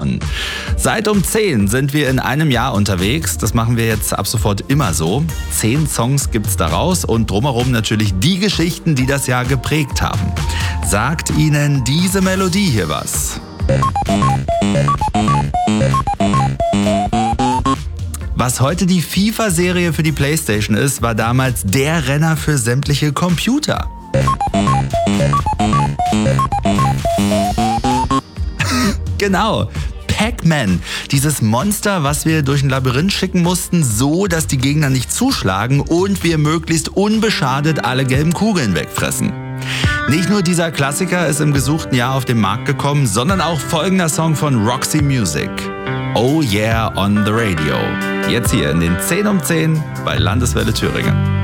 Wochen. Seit um 10 sind wir in einem Jahr unterwegs. Das machen wir jetzt ab sofort immer so. 10 Songs gibt's daraus und drumherum natürlich die Geschichten, die das Jahr geprägt haben. Sagt Ihnen diese Melodie hier was? Was heute die FIFA-Serie für die PlayStation ist, war damals der Renner für sämtliche Computer. Genau, Pac-Man. Dieses Monster, was wir durch ein Labyrinth schicken mussten, so dass die Gegner nicht zuschlagen und wir möglichst unbeschadet alle gelben Kugeln wegfressen. Nicht nur dieser Klassiker ist im gesuchten Jahr auf den Markt gekommen, sondern auch folgender Song von Roxy Music. Oh yeah on the radio. Jetzt hier in den 10 um 10 bei Landeswelle Thüringen.